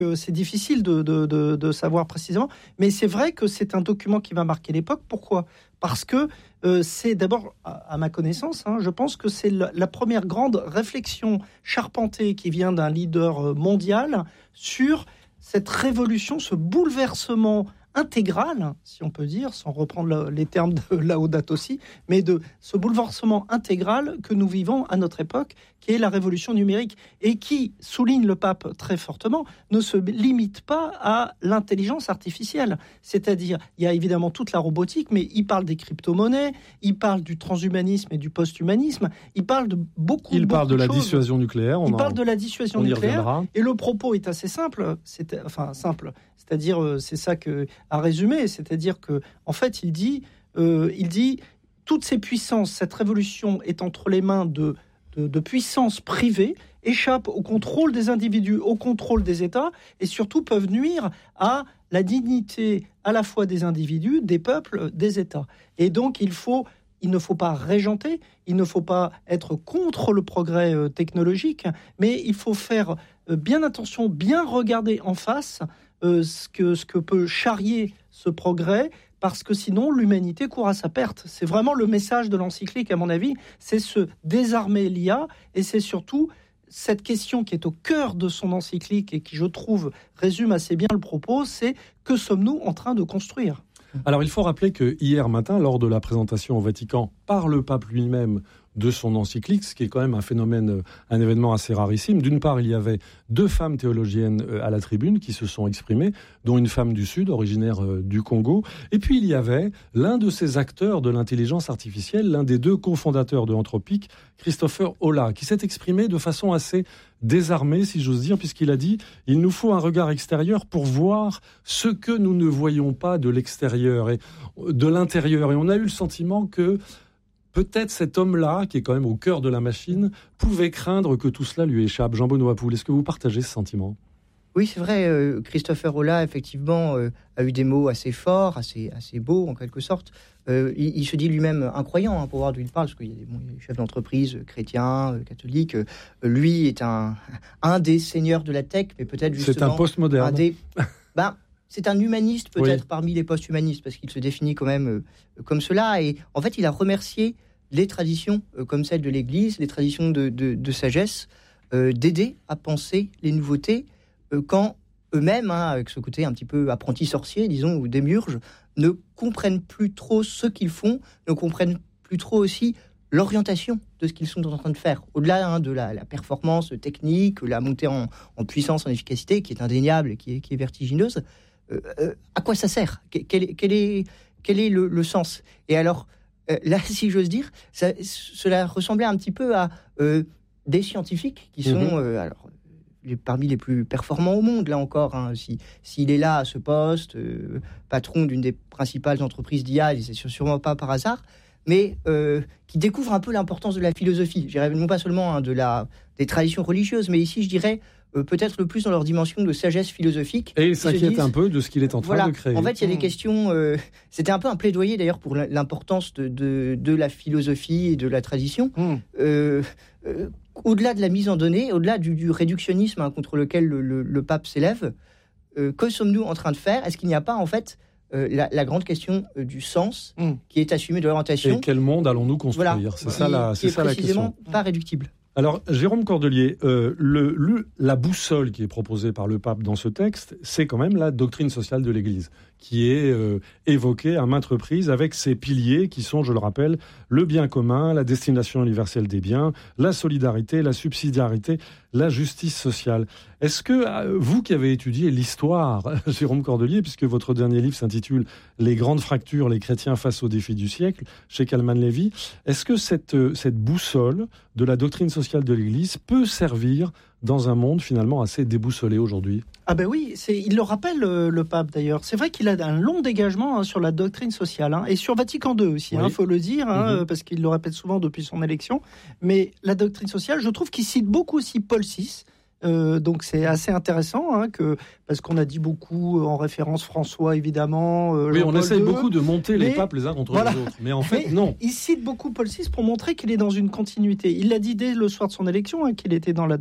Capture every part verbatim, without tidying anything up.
C'est difficile de, de, de, de savoir précisément, mais c'est vrai que c'est un document qui va marquer l'époque. Pourquoi ? Parce que euh, c'est d'abord, à, à ma connaissance, hein, je pense que c'est la, la première grande réflexion charpentée qui vient d'un leader mondial sur cette révolution, ce bouleversement intégral, si on peut dire, sans reprendre les termes de Laudato Si, mais de ce bouleversement intégral que nous vivons à notre époque, qui est la révolution numérique, et qui, souligne le pape très fortement, ne se limite pas à l'intelligence artificielle. C'est-à-dire, il y a évidemment toute la robotique, mais il parle des crypto-monnaies, il parle du transhumanisme et du post-humanisme, il parle de beaucoup, il beaucoup parle de, de la choses. dissuasion nucléaire. On il en, parle de la dissuasion on y nucléaire, reviendra. Et le propos est assez simple, c'est, enfin simple, c'est-à-dire, c'est ça que, à résumer, c'est-à-dire que, en fait, il dit, euh, il dit, toutes ces puissances, cette révolution est entre les mains de De, de puissances privées, échappent au contrôle des individus, au contrôle des États, et surtout peuvent nuire à la dignité à la fois des individus, des peuples, des États. Et donc, il, faut, il ne faut pas régenter, il ne faut pas être contre le progrès euh, technologique, mais il faut faire euh, bien attention, bien regarder en face euh, ce, que, ce que peut charrier ce progrès, parce que sinon, l'humanité court à sa perte. C'est vraiment le message de l'encyclique, à mon avis, c'est se désarmer l'I A, et c'est surtout cette question qui est au cœur de son encyclique, et qui, je trouve, résume assez bien le propos, c'est que sommes-nous en train de construire ? Alors, il faut rappeler que hier matin, lors de la présentation au Vatican par le pape lui-même de son encyclique, ce qui est quand même un phénomène, un événement assez rarissime. D'une part, il y avait deux femmes théologiennes à la tribune qui se sont exprimées, dont une femme du Sud, originaire du Congo. Et puis, il y avait l'un de ces acteurs de l'intelligence artificielle, l'un des deux cofondateurs de Anthropic, Christopher Olah, qui s'est exprimé de façon assez désarmée, si j'ose dire, puisqu'il a dit « Il nous faut un regard extérieur pour voir ce que nous ne voyons pas de l'extérieur et de l'intérieur. » Et on a eu le sentiment que peut-être cet homme-là, qui est quand même au cœur de la machine, pouvait craindre que tout cela lui échappe. Jean-Benoît Poul, est-ce que vous partagez ce sentiment ? Oui, c'est vrai. Euh, Christopher Olah, effectivement, euh, a eu des mots assez forts, assez, assez beaux, en quelque sorte. Euh, il, il se dit lui-même incroyant, hein, pour voir d'où il parle, parce qu'il y a des, bon, il y a des chefs d'entreprise euh, chrétiens, euh, catholiques. Euh, lui est un, un des seigneurs de la tech, mais peut-être justement... C'est un postmoderne. Un des... ben, c'est un humaniste, peut-être, oui. parmi les post-humanistes, parce qu'il se définit quand même euh, comme cela. Et en fait, il a remercié les traditions euh, comme celle de l'Église, les traditions de, de, de sagesse, euh, d'aider à penser les nouveautés, euh, quand eux-mêmes, hein, avec ce côté un petit peu apprenti sorcier, disons, ou démiurge, ne comprennent plus trop ce qu'ils font, ne comprennent plus trop aussi l'orientation de ce qu'ils sont en train de faire. Au-delà hein, de la, la performance technique, la montée en, en puissance, en efficacité, qui est indéniable et qui est, qui est vertigineuse, euh, euh, à quoi ça sert ? Quel est, quel est, quel est le, le sens ? Et alors, euh, là, si j'ose dire, ça, cela ressemblait un petit peu à euh, des scientifiques qui sont... Mm-hmm. Euh, alors, Les, parmi les plus performants au monde, là encore. Hein, si, s'il est là à ce poste, euh, patron d'une des principales entreprises d'I A, c'est sûrement pas par hasard, mais euh, qui découvre un peu l'importance de la philosophie. Je dirais non pas seulement hein, de la, des traditions religieuses, mais ici, je dirais euh, peut-être le plus dans leur dimension de sagesse philosophique. Et il s'inquiète un peu de ce qu'il est en train voilà, de créer. En fait, il y a des questions... Euh, c'était un peu un plaidoyer, d'ailleurs, pour l'importance de, de, de la philosophie et de la tradition. Mmh. Euh, euh, au-delà de la mise en donnée, au-delà du, du réductionnisme hein, contre lequel le, le, le pape s'élève, euh, que sommes-nous en train de faire ? Est-ce qu'il n'y a pas, en fait, euh, la, la grande question euh, du sens mm. qui est assumée de l'orientation ? Et quel monde allons-nous construire ? Voilà, c'est ça, la, c'est ça la question. Précisément pas réductible. Alors, Jérôme Cordelier, euh, le, le, la boussole qui est proposée par le pape dans ce texte, c'est quand même la doctrine sociale de l'Église, qui est euh, évoquée à maintes reprises avec ses piliers qui sont, je le rappelle, le bien commun, la destination universelle des biens, la solidarité, la subsidiarité, la justice sociale. Est-ce que euh, vous qui avez étudié l'histoire, Jérôme Cordelier, puisque votre dernier livre s'intitule « Les grandes fractures, les chrétiens face aux défis du siècle » chez Kalman Levy, est-ce que cette, euh, cette boussole de la doctrine sociale de l'Église peut servir dans un monde finalement assez déboussolé aujourd'hui ? Ah ben oui, c'est, il le rappelle euh, le pape d'ailleurs. C'est vrai qu'il a un long dégagement hein, sur la doctrine sociale hein, et sur Vatican deux aussi, il oui. hein, faut le dire, hein, mm-hmm. parce qu'il le répète souvent depuis son élection. Mais la doctrine sociale, je trouve qu'il cite beaucoup aussi Paul six. Euh, donc c'est assez intéressant hein, que, parce qu'on a dit beaucoup en référence François évidemment. Euh, oui, on essaye beaucoup de monter mais, les papes les uns contre voilà. les autres, mais en fait mais non. Il cite beaucoup Paul six pour montrer qu'il est dans une continuité. Il l'a dit dès le soir de son élection hein, qu'il était dans la, do-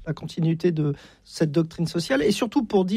la continuité de cette doctrine sociale, et surtout pour dire